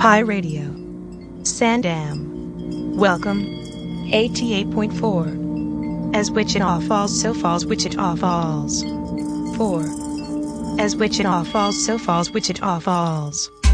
Pi Radio. Sandam. Welcome. 88.4. As Wichita Falls, so falls Wichita Falls. 4. As Wichita Falls, so falls Wichita Falls.